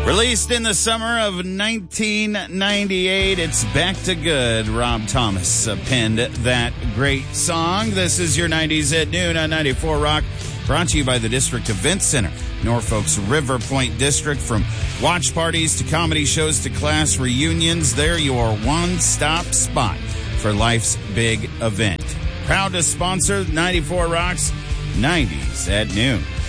Released in the summer of 1998, it's Back to Good. Rob Thomas penned that great song. This is your 90s at noon on 94 Rock, brought to you by the District Event Center, Norfolk's River Point District. From watch parties to comedy shows to class reunions, they're your one-stop spot for life's big event. Proud to sponsor 94 Rock's 90s at noon.